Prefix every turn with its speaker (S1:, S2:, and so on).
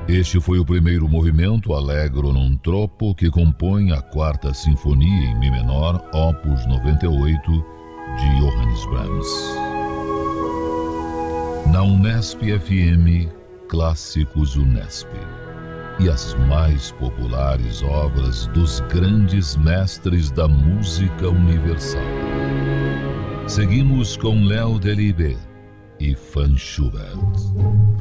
S1: Este foi o primeiro movimento Allegro non troppo que compõe a quarta sinfonia em Mi menor, opus 98, de Johannes Brahms. Na Unesp FM, Clássicos Unesp. E as mais populares obras dos grandes mestres da música universal. Seguimos com Léo Delibes e Franz Schubert.